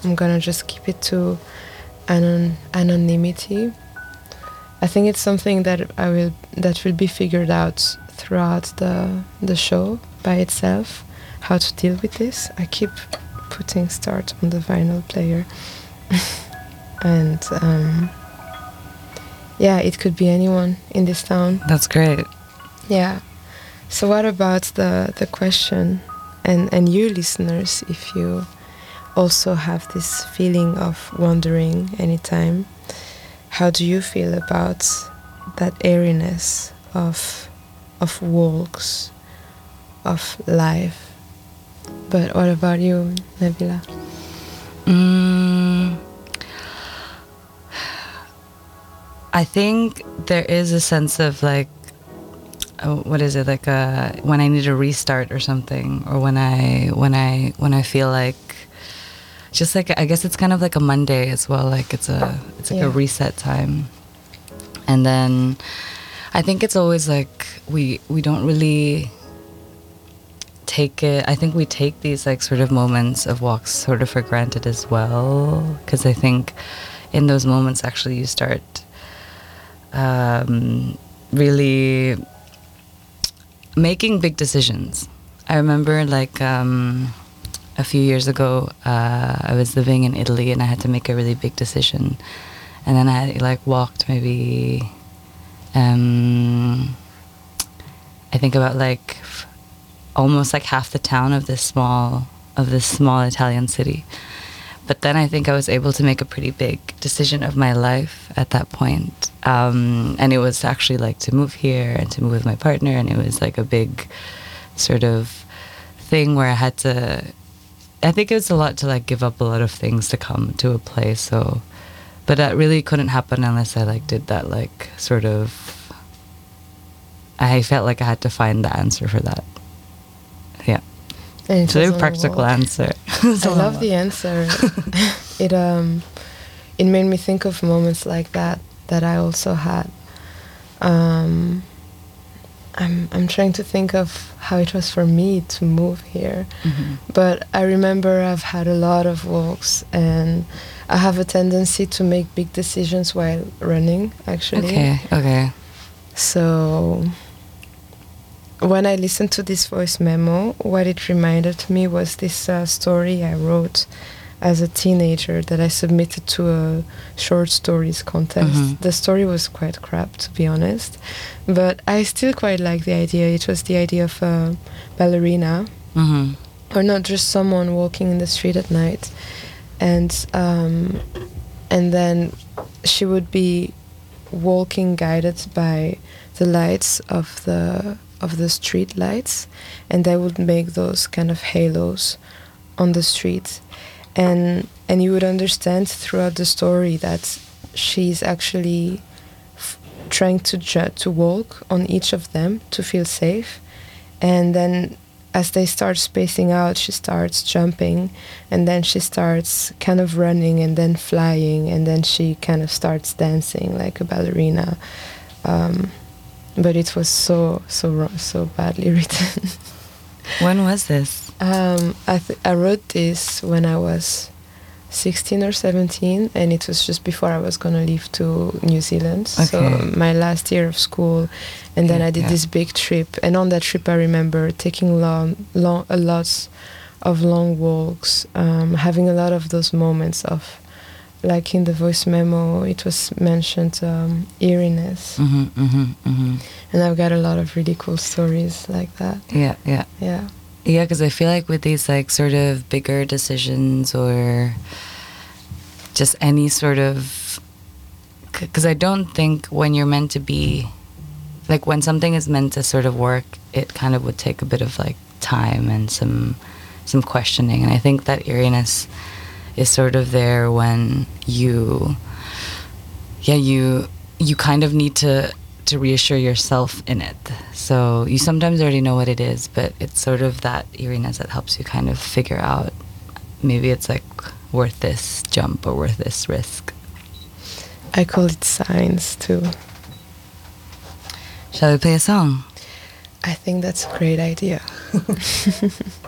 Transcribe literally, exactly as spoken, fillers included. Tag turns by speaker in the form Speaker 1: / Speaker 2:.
Speaker 1: I'm gonna just keep it to anon- anonymity. I think it's something that I will that will be figured out throughout the the show by itself, how to deal with this. I keep putting start on the vinyl player. And um, yeah, it could be anyone in this town.
Speaker 2: That's great.
Speaker 1: Yeah. So what about the, the question, and, and you listeners, if you also have this feeling of wandering anytime, how do you feel about that airiness of of walks, of life? But what about you, Nabila?
Speaker 2: Mm, I think there is a sense of like, oh, what is it, like a, when I need a restart or something, or when I when I when I feel like, just like, I guess it's kind of like a Monday as well, like it's a it's like
Speaker 1: Yeah.
Speaker 2: a reset time. And then I think it's always like we we don't really take it, I think we take these like sort of moments of walks sort of for granted as well, because I think in those moments actually you start um, really making big decisions. I remember like um, a few years ago, uh, I was living in Italy and I had to make a really big decision. And then I like walked maybe, um, I think about like f- almost like half the town of this small, of this small Italian city. But then I think I was able to make a pretty big decision of my life at that point. Um, and it was actually like to move here and to move with my partner. And it was like a big sort of thing where I had to, I think it was a lot to like give up a lot of things to come to a place. So, but that really couldn't happen unless I like did that like sort of, I felt like I had to find the answer for that. Yeah.
Speaker 1: And
Speaker 2: It's a very practical answer.
Speaker 1: I love the answer. It um, it made me think of moments like that that I also had. Um, I'm I'm trying to think of how it was for me to move here,
Speaker 2: Mm-hmm.
Speaker 1: but I remember I've had a lot of walks, and I have a tendency to make big decisions while running. Actually,
Speaker 2: Okay, okay.
Speaker 1: so when I listened to this voice memo, what it reminded me was this uh, story I wrote as a teenager that I submitted to a short stories contest.
Speaker 2: Mhm.
Speaker 1: The story was quite crap, to be honest, but I still quite like the idea. It was the idea of a ballerina,
Speaker 2: Mm-hmm.
Speaker 1: or not just someone walking in the street at night, and um, and then she would be walking guided by the lights of the of the street lights, and they would make those kind of halos on the street, and and you would understand throughout the story that she's actually f- trying to ju- to walk on each of them to feel safe, and then as they start spacing out, she starts jumping, and then she starts kind of running and then flying, and then she kind of starts dancing like a ballerina. Um, but it was so so wrong, so badly written.
Speaker 2: When was this?
Speaker 1: um, I th- I wrote this when I was sixteen or seventeen, and it was just before I was gonna leave to New Zealand. So
Speaker 2: Okay.
Speaker 1: my last year of school, and then
Speaker 2: Yeah,
Speaker 1: I did
Speaker 2: yeah.
Speaker 1: this big trip. And on that trip, I remember taking long, long, a lot of long walks, um, having a lot of those moments of, like in the voice memo, it was mentioned um, eeriness,
Speaker 2: Mm-hmm, mm-hmm, mm-hmm.
Speaker 1: and I've got a lot of really cool stories like that.
Speaker 2: Yeah, yeah.
Speaker 1: Yeah.
Speaker 2: Yeah, because I feel like with these like sort of bigger decisions or just any sort of, because I don't think when you're meant to be, like when something is meant to sort of work, it kind of would take a bit of like time and some some questioning. And I think that eeriness is sort of there when you, yeah, you you kind of need to to reassure yourself in it. So you sometimes already know what it is, but it's sort of that eeriness that helps you kind of figure out maybe it's like worth this jump or worth this risk.
Speaker 1: I call it signs too.
Speaker 2: Shall we play a song?
Speaker 1: I think that's a great idea.